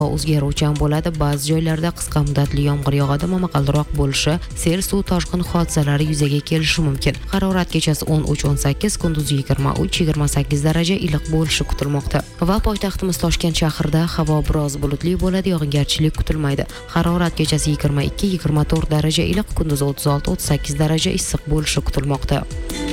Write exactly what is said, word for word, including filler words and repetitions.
o'zgaruvchan bo'ladi. Ba'zi joylarda qisqa muddatli yomg'ir yog'adi, momaqaldiroq bo'lishi, sel, suv toshqin hodisalari yuzaga kelishi mumkin. Harorat kechasi o'n uch o'n sakkiz, kunduzi yigirma uch yigirma sakkiz daraja iliq bo'lishi kutilmoqda. Va poytaxtimiz Toshkent shahrida havo biroz bulutli bo'ladi, yog'ingarchilik kutilmaydi. Harorat kechasi yigirma ikki yigirma to'rt daraja iliq, kunduzi o'ttiz olti o'ttiz sakkiz daraja issiq bo'lishi kutilmoqda.